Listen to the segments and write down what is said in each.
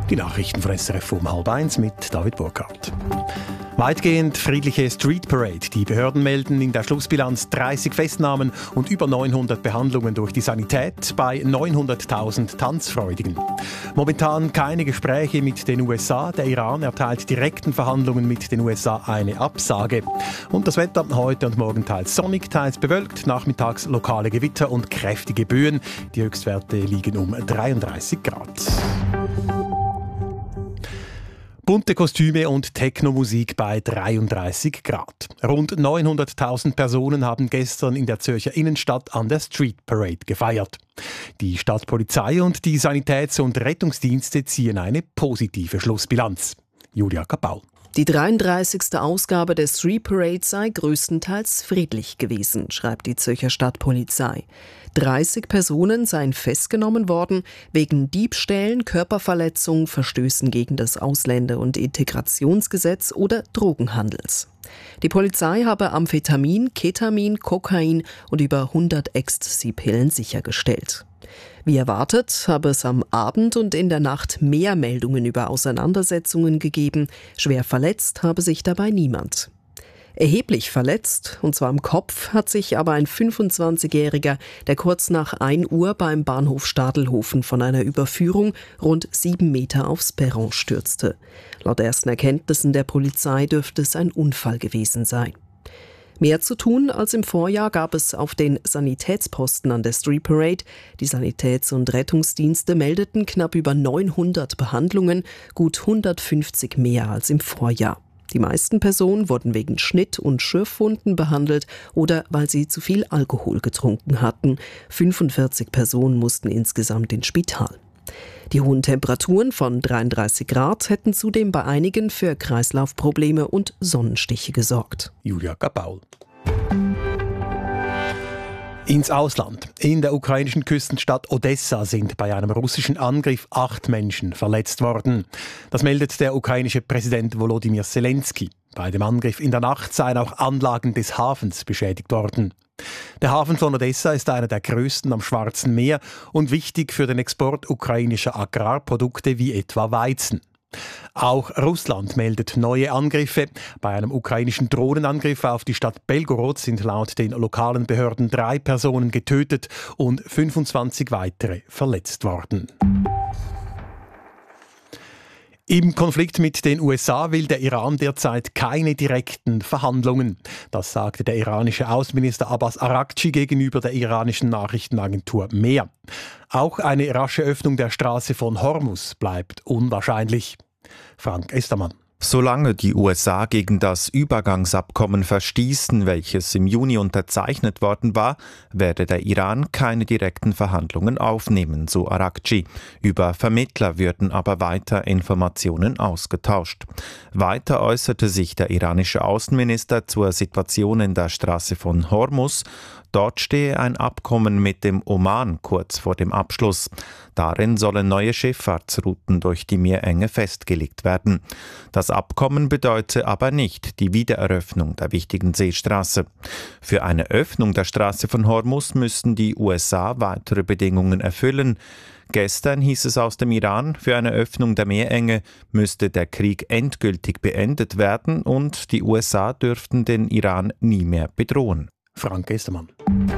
Die Nachrichten von SRF um 12:30 mit David Burkhardt. Weitgehend friedliche Street Parade. Die Behörden melden in der Schlussbilanz 30 Festnahmen und über 900 Behandlungen durch die Sanität bei 900.000 Tanzfreudigen. Momentan keine Gespräche mit den USA. Der Iran erteilt direkten Verhandlungen mit den USA eine Absage. Und das Wetter heute und morgen teils sonnig, teils bewölkt. Nachmittags lokale Gewitter und kräftige Böen. Die Höchstwerte liegen um 33 Grad. Bunte Kostüme und Technomusik bei 33 Grad. Rund 900.000 Personen haben gestern in der Zürcher Innenstadt an der Street Parade gefeiert. Die Stadtpolizei und die Sanitäts- und Rettungsdienste ziehen eine positive Schlussbilanz. Julia Kapaul. Die 33. Ausgabe der Street Parade sei größtenteils friedlich gewesen, schreibt die Zürcher Stadtpolizei. 30 Personen seien festgenommen worden wegen Diebstählen, Körperverletzung, Verstößen gegen das Ausländer- und Integrationsgesetz oder Drogenhandels. Die Polizei habe Amphetamin, Ketamin, Kokain und über 100 Ecstasy-Pillen sichergestellt. Wie erwartet habe es am Abend und in der Nacht mehr Meldungen über Auseinandersetzungen gegeben. Schwer verletzt habe sich dabei niemand. Erheblich verletzt, und zwar am Kopf, hat sich aber ein 25-Jähriger, der kurz nach 1 Uhr beim Bahnhof Stadelhofen von einer Überführung rund 7 Meter aufs Perron stürzte. Laut ersten Erkenntnissen der Polizei dürfte es ein Unfall gewesen sein. Mehr zu tun als im Vorjahr gab es auf den Sanitätsposten an der Street Parade. Die Sanitäts- und Rettungsdienste meldeten knapp über 900 Behandlungen, gut 150 mehr als im Vorjahr. Die meisten Personen wurden wegen Schnitt- und Schürfwunden behandelt oder weil sie zu viel Alkohol getrunken hatten. 45 Personen mussten insgesamt ins Spital. Die hohen Temperaturen von 33 Grad hätten zudem bei einigen für Kreislaufprobleme und Sonnenstiche gesorgt. Julia Kapaul. Ins Ausland. In der ukrainischen Küstenstadt Odessa sind bei einem russischen Angriff 8 Menschen verletzt worden. Das meldet der ukrainische Präsident Volodymyr Zelensky. Bei dem Angriff in der Nacht seien auch Anlagen des Hafens beschädigt worden. Der Hafen von Odessa ist einer der größten am Schwarzen Meer und wichtig für den Export ukrainischer Agrarprodukte wie etwa Weizen. Auch Russland meldet neue Angriffe. Bei einem ukrainischen Drohnenangriff auf die Stadt Belgorod sind laut den lokalen Behörden 3 Personen getötet und 25 weitere verletzt worden. Im Konflikt mit den USA will der Iran derzeit keine direkten Verhandlungen. Das sagte der iranische Außenminister Abbas Araghchi gegenüber der iranischen Nachrichtenagentur MEA. Auch eine rasche Öffnung der Straße von Hormuz bleibt unwahrscheinlich. Frank Estermann. Solange die USA gegen das Übergangsabkommen verstießen, welches im Juni unterzeichnet worden war, werde der Iran keine direkten Verhandlungen aufnehmen, so Araghchi. Über Vermittler würden aber weiter Informationen ausgetauscht. Weiter äußerte sich der iranische Außenminister zur Situation in der Straße von Hormuz. Dort stehe ein Abkommen mit dem Oman kurz vor dem Abschluss. Darin sollen neue Schifffahrtsrouten durch die Meerenge festgelegt werden. Das Abkommen bedeute aber nicht die Wiedereröffnung der wichtigen Seestraße. Für eine Öffnung der Straße von Hormuz müssten die USA weitere Bedingungen erfüllen. Gestern hieß es aus dem Iran, für eine Öffnung der Meerenge müsste der Krieg endgültig beendet werden und die USA dürften den Iran nie mehr bedrohen. Frank Estermann.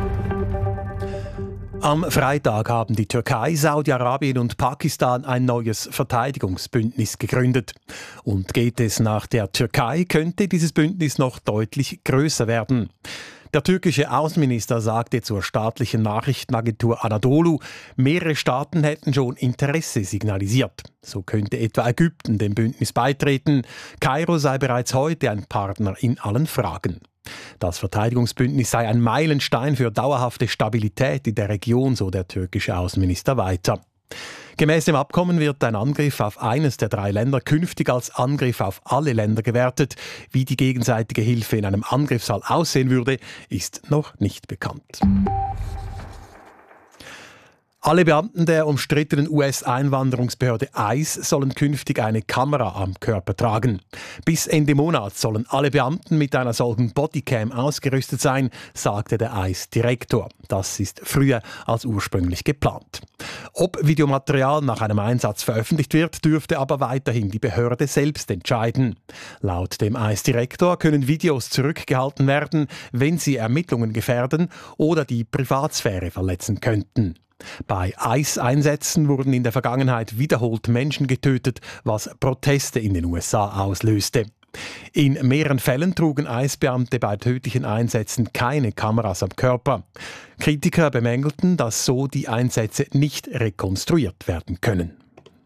Am Freitag haben die Türkei, Saudi-Arabien und Pakistan ein neues Verteidigungsbündnis gegründet. Und geht es nach der Türkei, könnte dieses Bündnis noch deutlich größer werden. Der türkische Außenminister sagte zur staatlichen Nachrichtenagentur Anadolu, mehrere Staaten hätten schon Interesse signalisiert. So könnte etwa Ägypten dem Bündnis beitreten. Kairo sei bereits heute ein Partner in allen Fragen. Das Verteidigungsbündnis sei ein Meilenstein für dauerhafte Stabilität in der Region, so der türkische Außenminister weiter. Gemäß dem Abkommen wird ein Angriff auf eines der 3 Länder künftig als Angriff auf alle Länder gewertet. Wie die gegenseitige Hilfe in einem Angriffsfall aussehen würde, ist noch nicht bekannt. Alle Beamten der umstrittenen US-Einwanderungsbehörde ICE sollen künftig eine Kamera am Körper tragen. Bis Ende Monat sollen alle Beamten mit einer solchen Bodycam ausgerüstet sein, sagte der ICE-Direktor. Das ist früher als ursprünglich geplant. Ob Videomaterial nach einem Einsatz veröffentlicht wird, dürfte aber weiterhin die Behörde selbst entscheiden. Laut dem ICE-Direktor können Videos zurückgehalten werden, wenn sie Ermittlungen gefährden oder die Privatsphäre verletzen könnten. Bei ICE-Einsätzen wurden in der Vergangenheit wiederholt Menschen getötet, was Proteste in den USA auslöste. In mehreren Fällen trugen ICE-Beamte bei tödlichen Einsätzen keine Kameras am Körper. Kritiker bemängelten, dass so die Einsätze nicht rekonstruiert werden können.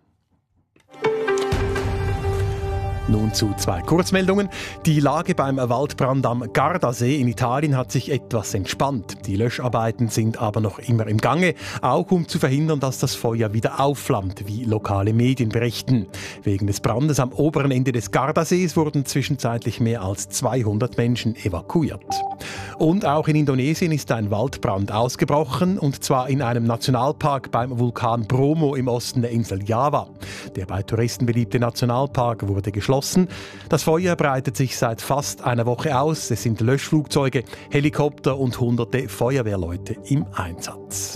Nun zu 2 Kurzmeldungen. Die Lage beim Waldbrand am Gardasee in Italien hat sich etwas entspannt. Die Löscharbeiten sind aber noch immer im Gange, auch um zu verhindern, dass das Feuer wieder aufflammt, wie lokale Medien berichten. Wegen des Brandes am oberen Ende des Gardasees wurden zwischenzeitlich mehr als 200 Menschen evakuiert. Und auch in Indonesien ist ein Waldbrand ausgebrochen, und zwar in einem Nationalpark beim Vulkan Bromo im Osten der Insel Java. Der bei Touristen beliebte Nationalpark wurde geschlossen. Das Feuer breitet sich seit fast einer Woche aus. Es sind Löschflugzeuge, Helikopter und hunderte Feuerwehrleute im Einsatz.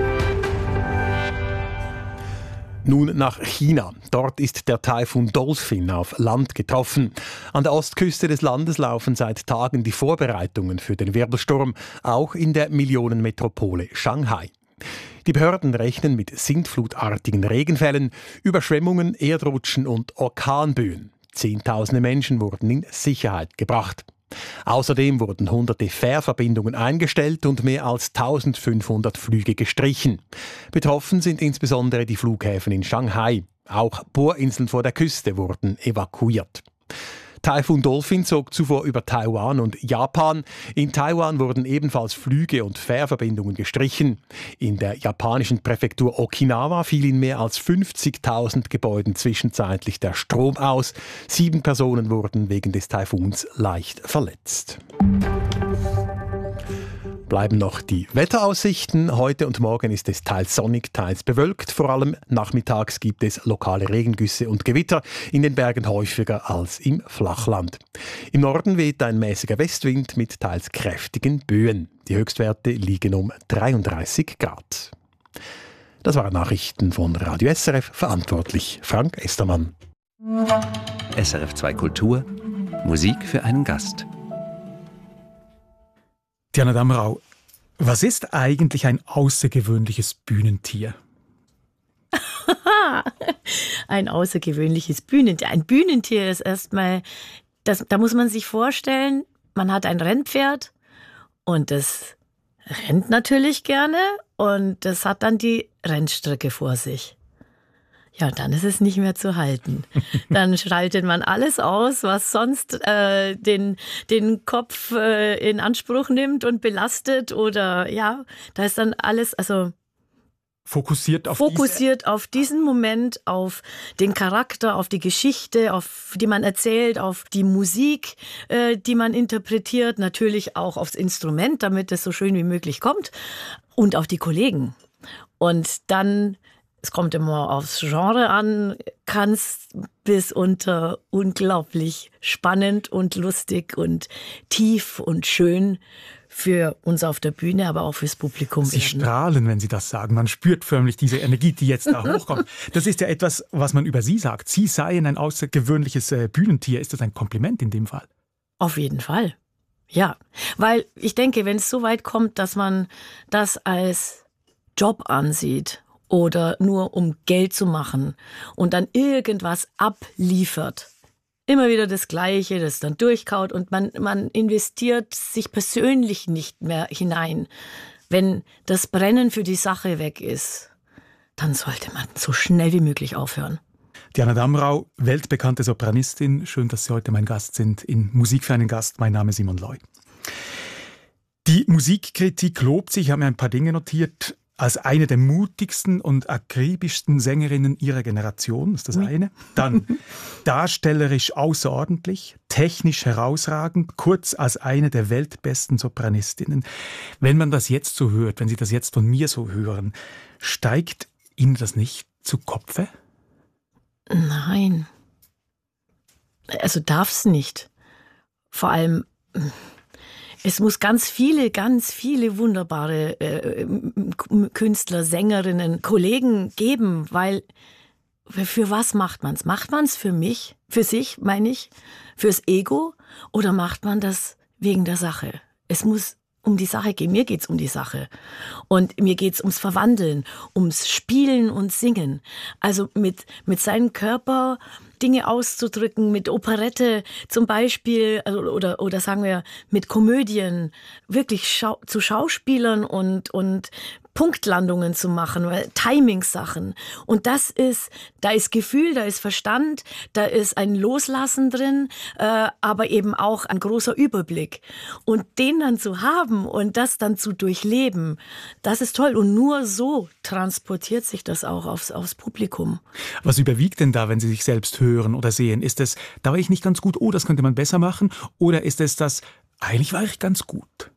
Nun nach China. Dort ist der Taifun Dolphin auf Land getroffen. An der Ostküste des Landes laufen seit Tagen die Vorbereitungen für den Wirbelsturm, auch in der Millionenmetropole Shanghai. Die Behörden rechnen mit sintflutartigen Regenfällen, Überschwemmungen, Erdrutschen und Orkanböen. Zehntausende Menschen wurden in Sicherheit gebracht. Außerdem wurden hunderte Fährverbindungen eingestellt und mehr als 1500 Flüge gestrichen. Betroffen sind insbesondere die Flughäfen in Shanghai. Auch Bohrinseln vor der Küste wurden evakuiert. Taifun Dolphin zog zuvor über Taiwan und Japan. In Taiwan wurden ebenfalls Flüge und Fährverbindungen gestrichen. In der japanischen Präfektur Okinawa fiel in mehr als 50.000 Gebäuden zwischenzeitlich der Strom aus. 7 Personen wurden wegen des Taifuns leicht verletzt. Bleiben noch die Wetteraussichten. Heute und morgen ist es teils sonnig, teils bewölkt. Vor allem nachmittags gibt es lokale Regengüsse und Gewitter, in den Bergen häufiger als im Flachland. Im Norden weht ein mäßiger Westwind mit teils kräftigen Böen. Die Höchstwerte liegen um 33 Grad. Das waren Nachrichten von Radio SRF, verantwortlich Frank Estermann. SRF 2 Kultur, Musik für einen Gast. Diana Damrau, was ist eigentlich ein außergewöhnliches Bühnentier? Ein außergewöhnliches Bühnentier. Ein Bühnentier ist erstmal, da muss man sich vorstellen, man hat ein Rennpferd und das rennt natürlich gerne und das hat dann die Rennstrecke vor sich. Ja, dann ist es nicht mehr zu halten. Dann schaltet man alles aus, was sonst den Kopf in Anspruch nimmt und belastet, oder ja, da ist dann alles, also fokussiert auf diesen Moment, auf den Charakter, auf die Geschichte, auf die man erzählt, auf die Musik, die man interpretiert, natürlich auch aufs Instrument, damit es so schön wie möglich kommt, und auf die Kollegen. Und dann, es kommt immer aufs Genre an, kann es bis unter unglaublich spannend und lustig und tief und schön für uns auf der Bühne, aber auch fürs Publikum Sie werden. strahlen, wenn Sie das sagen. Man spürt förmlich diese Energie, die jetzt da hochkommt. Das ist ja etwas, was man über Sie sagt. Sie seien ein außergewöhnliches Bühnentier. Ist das ein Kompliment in dem Fall? Auf jeden Fall. Ja, weil ich denke, wenn es so weit kommt, dass man das als Job ansieht oder nur um Geld zu machen und dann irgendwas abliefert, immer wieder das Gleiche, das dann durchkaut und man investiert sich persönlich nicht mehr hinein. Wenn das Brennen für die Sache weg ist, dann sollte man so schnell wie möglich aufhören. Diana Damrau, weltbekannte Sopranistin. Schön, dass Sie heute mein Gast sind in Musik für einen Gast. Mein Name ist Simon Loy. Die Musikkritik lobt sich, ich habe mir ein paar Dinge notiert. als eine der mutigsten und akribischsten Sängerinnen ihrer Generation, ist das eine. Dann darstellerisch außerordentlich, technisch herausragend, kurz als eine der weltbesten Sopranistinnen. Wenn man das jetzt so hört, wenn Sie das jetzt von mir so hören, steigt Ihnen das nicht zu Kopfe? Nein. Also darf es nicht. Vor allem, es muss ganz viele wunderbare Künstler, Sängerinnen, Kollegen geben, weil für was macht man es? Macht man es für mich, für sich, meine ich, fürs Ego, oder macht man das wegen der Sache? Es muss um die Sache gehen. Mir geht's um die Sache. Und mir geht's ums Verwandeln, ums Spielen und Singen. Also mit seinem Körper Dinge auszudrücken, mit Operette zum Beispiel, also, oder sagen wir mit Komödien, wirklich zu Schauspielern und Punktlandungen zu machen, Timing-Sachen. Und da ist Gefühl, da ist Verstand, da ist ein Loslassen drin, aber eben auch ein großer Überblick. Und den dann zu haben und das dann zu durchleben, das ist toll. Und nur so transportiert sich das auch aufs Publikum. Was überwiegt denn da, wenn Sie sich selbst hören oder sehen? Ist es, da war ich nicht ganz gut, oh, das könnte man besser machen? Oder ist es das, eigentlich war ich ganz gut?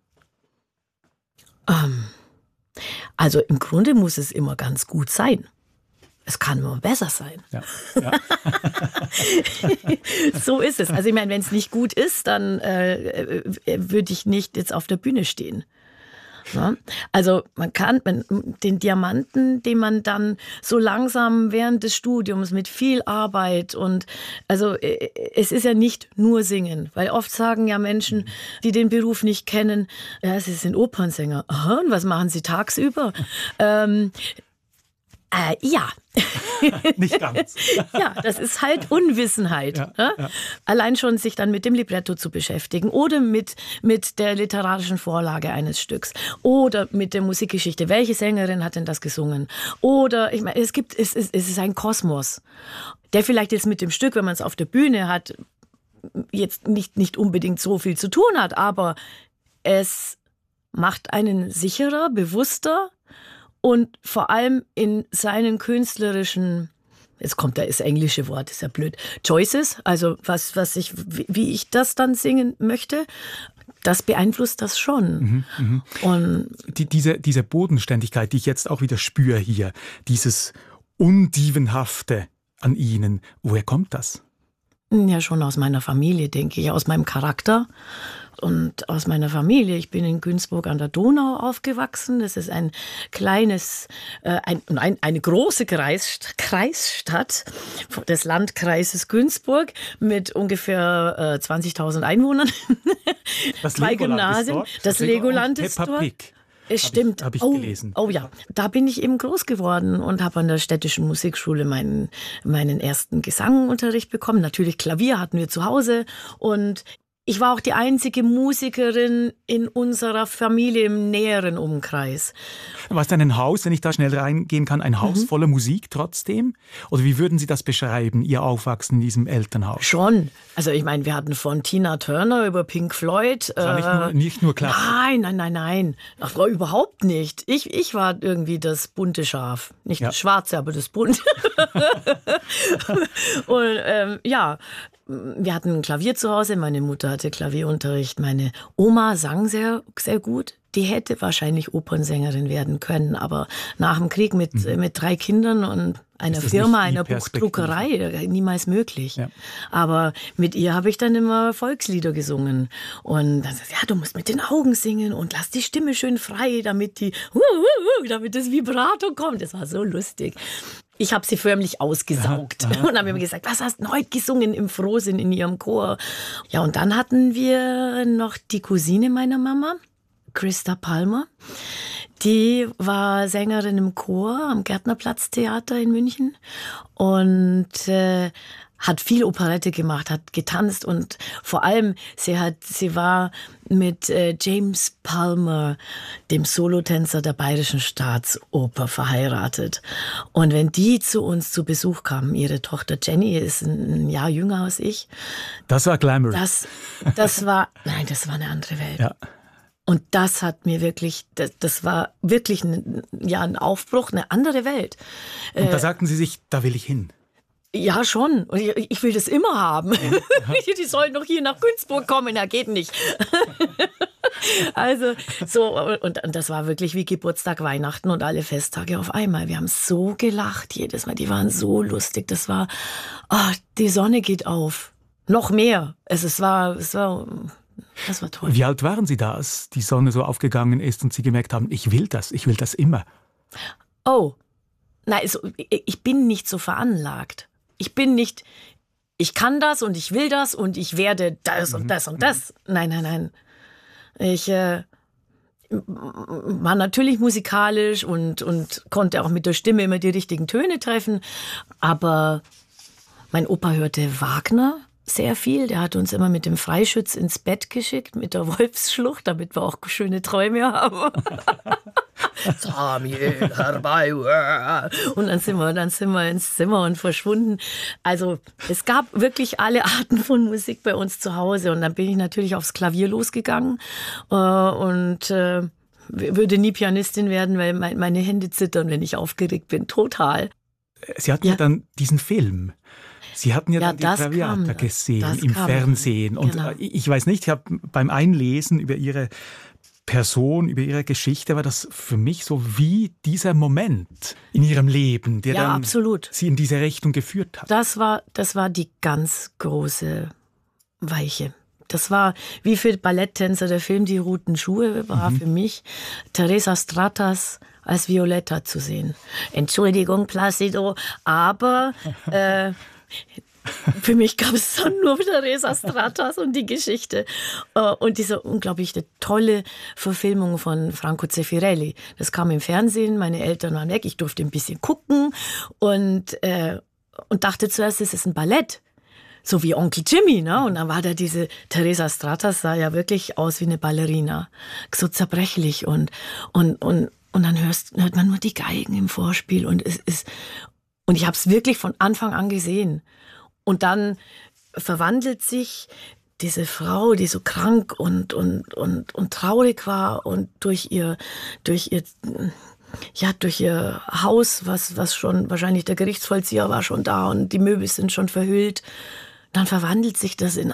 Also im Grunde muss es immer ganz gut sein. Es kann nur besser sein. Ja. So ist es. Also ich meine, wenn es nicht gut ist, dann würde ich nicht jetzt auf der Bühne stehen. Ja? Also man kann den Diamanten, den man dann so langsam während des Studiums mit viel Arbeit und also es ist ja nicht nur Singen, weil oft sagen ja Menschen, die den Beruf nicht kennen, ja, sie sind Opernsänger. Aha, und was machen sie tagsüber? Ja. Nicht ganz. Ja, das ist halt Unwissenheit. Ja. Allein schon sich dann mit dem Libretto zu beschäftigen oder mit der literarischen Vorlage eines Stücks oder mit der Musikgeschichte. Welche Sängerin hat denn das gesungen? Oder, ich meine, es ist ein Kosmos, der vielleicht jetzt mit dem Stück, wenn man es auf der Bühne hat, jetzt nicht unbedingt so viel zu tun hat, aber es macht einen sicherer, bewusster, und vor allem in seinen künstlerischen, jetzt kommt das englische Wort, ist ja blöd, Choices, also wie ich das dann singen möchte, das beeinflusst das schon. Und diese Bodenständigkeit, die ich jetzt auch wieder spüre hier, dieses Undievenhafte an Ihnen, woher kommt das? Ja, schon aus meiner Familie, denke ich, aus meinem Charakter. Und aus meiner Familie. Ich bin in Günzburg an der Donau aufgewachsen. Das ist ein kleines, eine große Kreisstadt des Landkreises Günzburg mit ungefähr 20.000 Einwohnern. Das 2 Gymnasien. Das Legoland ist dort. Es stimmt. Hab ich gelesen. Oh ja, da bin ich eben groß geworden und habe an der Städtischen Musikschule meinen ersten Gesangunterricht bekommen. Natürlich Klavier hatten wir zu Hause und ich war auch die einzige Musikerin in unserer Familie im näheren Umkreis. War es dann ein Haus, wenn ich da schnell reingehen kann, ein Haus voller Musik trotzdem? Oder wie würden Sie das beschreiben, Ihr Aufwachsen in diesem Elternhaus? Schon. Also ich meine, wir hatten von Tina Turner über Pink Floyd. Das war nicht nur Klassik. Nein. Ach, überhaupt nicht. Ich war irgendwie das bunte Schaf. Nicht das schwarze, aber das bunte. Und wir hatten ein Klavier zu Hause, meine Mutter hatte Klavierunterricht, meine Oma sang sehr, sehr gut. Die hätte wahrscheinlich Opernsängerin werden können, aber nach dem Krieg mit 3 Kindern und einer Firma, einer Buchdruckerei, niemals möglich. Ja. Aber mit ihr habe ich dann immer Volkslieder gesungen. Und dann sagte sie, ja, du musst mit den Augen singen und lass die Stimme schön frei, damit das Vibrato kommt. Das war so lustig. Ich habe sie förmlich ausgesaugt und habe immer gesagt, was hast du denn heute gesungen im Frohsinn in ihrem Chor? Ja, und dann hatten wir noch die Cousine meiner Mama, Christa Palmer. Die war Sängerin im Chor am Gärtnerplatztheater in München und hat viel Operette gemacht, hat getanzt und vor allem sie war mit James Palmer, dem Solotänzer der Bayerischen Staatsoper, verheiratet. Und wenn die zu uns zu Besuch kamen, ihre Tochter Jenny ist ein Jahr jünger als ich. Das war Glamour. Das war eine andere Welt. Ja. Und das hat mir wirklich, das war wirklich ein Aufbruch, eine andere Welt. Und da sagten Sie sich, da will ich hin. Ja, schon. Und ich will das immer haben. Die sollen doch hier nach Günzburg kommen. Ja, geht nicht. Also, so, und das war wirklich wie Geburtstag, Weihnachten und alle Festtage auf einmal. Wir haben so gelacht jedes Mal. Die waren so lustig. Das war, die Sonne geht auf. Noch mehr. Das war toll. Wie alt waren Sie da, als die Sonne so aufgegangen ist und Sie gemerkt haben, ich will das immer? Oh, nein, ich bin nicht so veranlagt. Ich kann das und ich will das und ich werde das und das und das. Nein. Ich war natürlich musikalisch und konnte auch mit der Stimme immer die richtigen Töne treffen. Aber mein Opa hörte Wagner sehr viel. Der hat uns immer mit dem Freischütz ins Bett geschickt, mit der Wolfsschlucht, damit wir auch schöne Träume haben. Samuel, herbei. Und dann sind wir ins Zimmer und verschwunden. Also es gab wirklich alle Arten von Musik bei uns zu Hause. Und dann bin ich natürlich aufs Klavier losgegangen und würde nie Pianistin werden, weil meine Hände zittern, wenn ich aufgeregt bin. Total. Sie hatten ja dann diesen Film. Sie hatten ja dann die Traviata gesehen im Fernsehen. Und genau. Ich weiß nicht, ich habe beim Einlesen über Ihre Person, über Ihre Geschichte, war das für mich so wie dieser Moment in Ihrem Leben, der dann absolut Sie in diese Richtung geführt hat. Das war die ganz große Weiche. Das war wie für Balletttänzer der Film Die roten Schuhe, war für mich Teresa Stratas als Violetta zu sehen. Entschuldigung, Placido, aber für mich gab es dann nur Teresa Stratas und die Geschichte. Und diese unglaublich tolle Verfilmung von Franco Zeffirelli. Das kam im Fernsehen, meine Eltern waren weg, ich durfte ein bisschen gucken und dachte zuerst, es ist ein Ballett. So wie Onkel Jimmy, ne? Und dann war da diese Teresa Stratas, sah ja wirklich aus wie eine Ballerina. So zerbrechlich und dann hört man nur die Geigen im Vorspiel und ich habe es wirklich von Anfang an gesehen. Und dann verwandelt sich diese Frau, die so krank und traurig war und durch ihr Haus, was schon wahrscheinlich der Gerichtsvollzieher war schon da und die Möbel sind schon verhüllt, dann verwandelt sich das in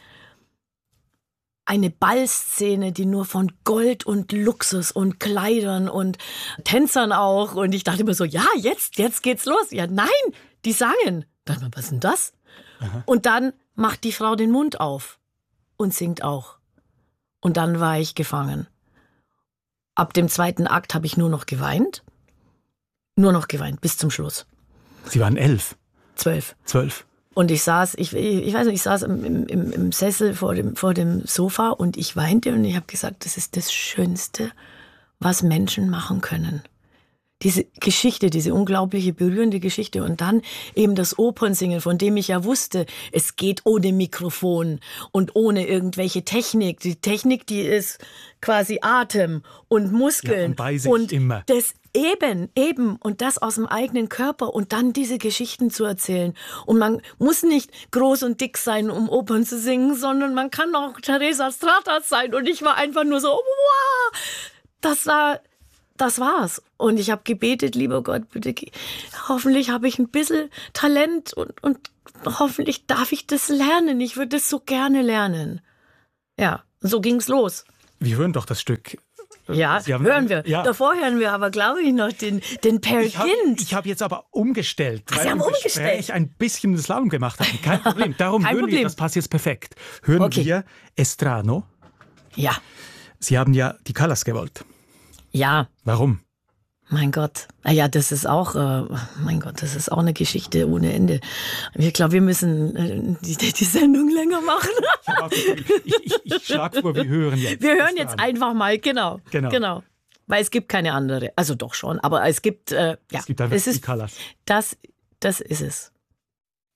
eine Ballszene, die nur von Gold und Luxus und Kleidern und Tänzern auch. Und ich dachte immer so, ja, jetzt geht's los. Ja, nein, die sangen. Dann, was ist denn das? Aha. Und dann macht die Frau den Mund auf und singt auch. Und dann war ich gefangen. Ab dem 2. Akt habe ich nur noch geweint. Nur noch geweint, bis zum Schluss. Sie waren 11? 12. Und ich saß im Sessel vor dem Sofa und ich weinte und ich habe gesagt, das ist das Schönste, was Menschen machen können. Diese Geschichte, diese unglaubliche, berührende Geschichte und dann eben das Opernsingen, von dem ich ja wusste, es geht ohne Mikrofon und ohne irgendwelche Technik. Die Technik, die ist quasi Atem und Muskeln. Ja, und bei sich immer. Das Eben. Und das aus dem eigenen Körper und dann diese Geschichten zu erzählen. Und man muss nicht groß und dick sein, um Opern zu singen, sondern man kann auch Teresa Stratas sein. Und ich war einfach nur so, wow, das war's. Und ich habe gebetet, lieber Gott, bitte, hoffentlich habe ich ein bisschen Talent und hoffentlich darf ich das lernen. Ich würde das so gerne lernen. Ja, so ging's los. Wir hören doch das Stück. Ja, hören wir. Ja. Davor hören wir aber, glaube ich, noch den Peer Gynt. Ich habe jetzt aber umgestellt, weil im Gespräch ein bisschen Slalom gemacht haben. Kein Problem. Darum hören wir, das passt jetzt perfekt. Hören wir Estrano. Ja. Sie haben ja die Callas gewollt. Ja. Warum? Mein Gott. Ja, das ist auch eine Geschichte ohne Ende. Ich glaube, wir müssen die Sendung länger machen. Ich schlage vor, wir hören jetzt. Wir hören jetzt einfach mal, genau. Weil es gibt keine andere. Also doch schon, aber es gibt, es gibt einfach die Callas. Das ist es.